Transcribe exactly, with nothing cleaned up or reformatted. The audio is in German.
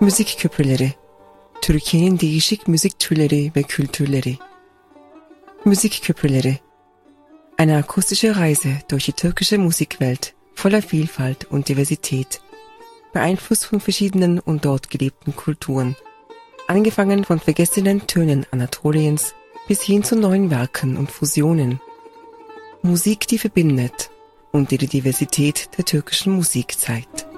Müzik köprüleri, Türkiye'nin değişik müzik türleri ve kültürleri. Müzik köprüleri, eine akustische Reise durch die türkische Musikwelt voller Vielfalt und Diversität, beeinflusst von verschiedenen und dort gelebten Kulturen, angefangen von vergessenen Tönen Anatoliens bis hin zu neuen Werken und Fusionen. Musik, die verbindet und die die Diversität der türkischen Musik zeigt.